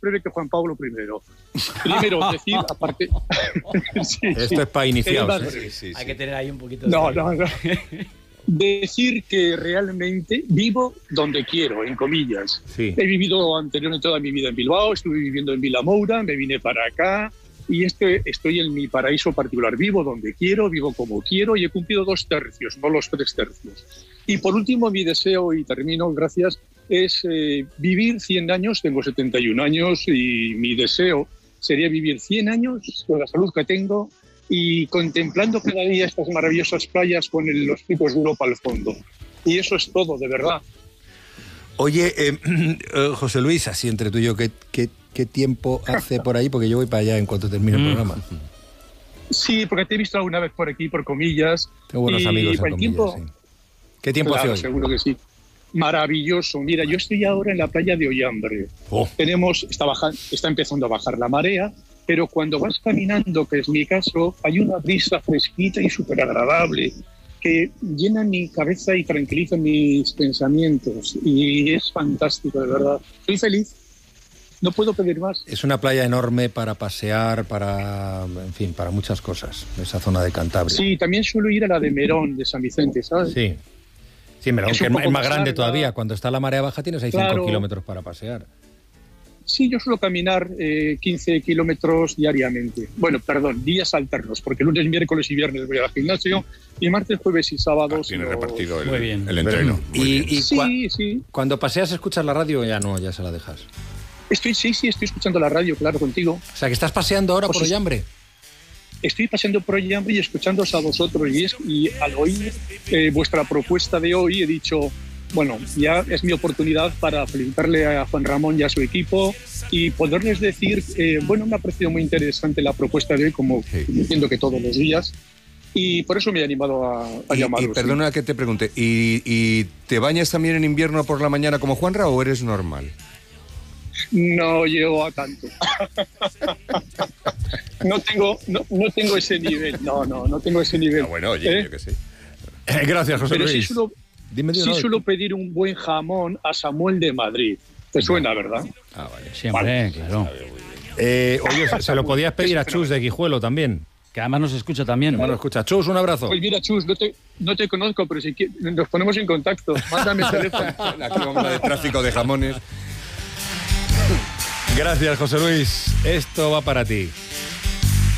breve que Juan Pablo I. Primero, decir, aparte... sí, esto es para iniciados. Sí. Hay que tener ahí un poquito de... No. Decir que realmente vivo donde quiero, en comillas. Sí. He vivido anteriormente toda mi vida en Bilbao, estuve viviendo en Vilamoura, me vine para acá y estoy en mi paraíso particular. Vivo donde quiero, vivo como quiero y he cumplido 2 tercios, no los 3 tercios. Y por último, mi deseo, y termino, gracias, es vivir 100 años. Tengo 71 años y mi deseo sería vivir 100 años con la salud que tengo y contemplando cada día estas maravillosas playas con los picos de Europa al fondo. Y eso es todo, de verdad. Oye, José Luis, así entre tú y yo, ¿qué tiempo hace por ahí? Porque yo voy para allá en cuanto termine el programa. Sí, porque te he visto alguna vez por aquí, por comillas. Tengo buenos amigos en comillas, sí. ¿Qué tiempo hace hoy? Seguro que sí. Maravilloso. Mira, yo estoy ahora en la playa de Ollambre. Está empezando a bajar la marea, pero cuando vas caminando, que es mi caso, hay una brisa fresquita y súper agradable que llena mi cabeza y tranquiliza mis pensamientos. Y es fantástico, de verdad. Estoy feliz. No puedo pedir más. Es una playa enorme para pasear, para muchas cosas, esa zona de Cantabria. Sí, también suelo ir a la de Merón, de San Vicente, ¿sabes? Sí, Merón, que es más grande todavía. Cuando está la marea baja tienes ahí 5 kilómetros para pasear. Sí, yo suelo caminar 15 kilómetros diariamente. Bueno, días alternos, porque lunes, miércoles y viernes voy al gimnasio y martes, jueves y sábados... Tiene repartido el entreno. Sí. Cuando paseas, ¿escuchas la radio o ya se la dejas? Estoy escuchando la radio, claro, contigo. O sea, que estás paseando ahora por Ollambre. Estoy paseando por Ollambre y escuchándoos a vosotros y al oír vuestra propuesta de hoy he dicho... Bueno, ya es mi oportunidad para felicitarle a Juan Ramón y a su equipo y poderles decir, me ha parecido muy interesante la propuesta de hoy, como entiendo que todos los días, y por eso me he animado a llamaros. Y perdona que te pregunte, ¿y te bañas también en invierno por la mañana como Juanra o eres normal? No llego a tanto. No tengo ese nivel. No tengo ese nivel. Bueno, oye, yo qué sé. Gracias, José Luis. Sí suelo pedir un buen jamón a Samuel de Madrid. ¿Te suena, verdad? Ah, vale. Siempre, claro. Oye, se lo podías pedir a Chus de Guijuelo también. Que además nos escucha también. Bueno, escucha. Chus, un abrazo. Pues mira, Chus, no te conozco, pero si nos ponemos en contacto. Mándame el teléfono. Aquí vamos a hablar de tráfico de jamones. Gracias, José Luis. Esto va para ti.